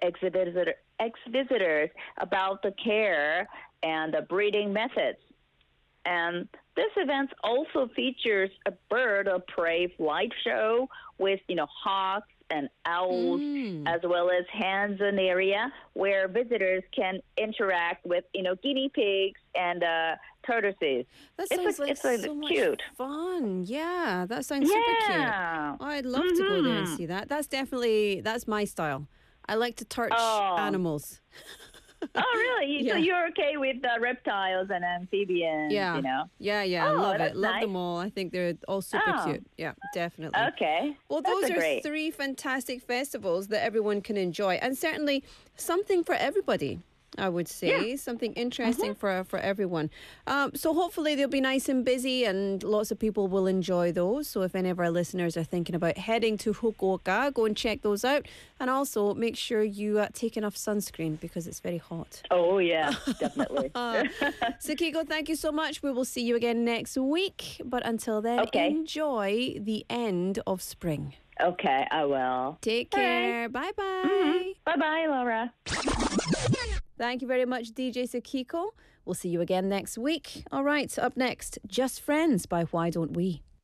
ex-visitors about the care and the breeding methods. And this event also features a bird of prey flight show with, hawks and owls, as well as hens in the area where visitors can interact with, guinea pigs and tortoises. That sounds so cute. Much fun. Yeah, that sounds super cute. Oh, I'd love to go there and see that. That's my style. I like to touch animals. Oh, really? Yeah. So you're okay with reptiles and amphibians, Yeah. Yeah. Oh, Love that's it. Love nice. them all. I think they're all super cute. Yeah, definitely. Okay. Well, That's those are great. 3 fantastic festivals that everyone can enjoy, and certainly something for everybody. I would say something interesting for everyone. So hopefully they'll be nice and busy, and lots of people will enjoy those. So if any of our listeners are thinking about heading to Fukuoka, go and check those out, and also make sure you take enough sunscreen because it's very hot. Oh yeah, definitely. Sakiko, thank you so much. We will see you again next week. But until then, enjoy the end of spring. Okay, I will. Take care. Right. Bye-bye. Bye-bye, Laura. Thank you very much, DJ Sakiko. We'll see you again next week. All right, up next, Just Friends by Why Don't We?